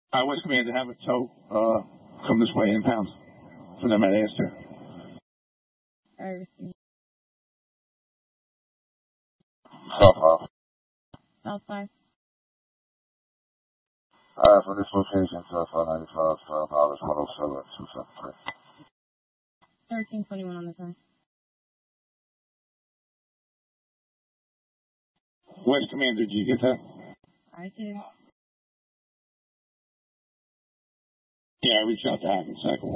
West Commander, have a tow come this way, inbound for them at Astor. South 5. South 5. For this location, South 595, South Hollis 107 273. 1321 on the 10. West Commander, did you get that? I did. Yeah, I reached out to Hackensack.